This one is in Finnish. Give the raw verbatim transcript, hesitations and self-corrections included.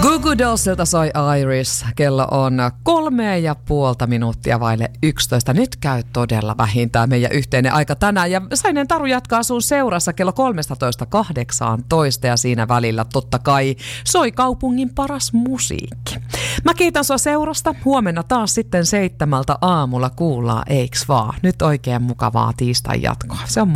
Goo Goo Dollsilta soi Iris. Kello on kolme ja puolta minuuttia vaille yksitoista. Nyt käy todella vähintään meidän yhteinen aika tänään. Ja Sainen Taru jatkaa sun seurassa kello kolmetoista kahdeksantoista ja siinä välillä totta kai soi kaupungin paras musiikki. Mä kiitän sua seurasta. Huomenna taas sitten seitsemältä aamulla kuullaan, eiks vaan? Nyt oikein mukavaa tiistai jatkoa. Se on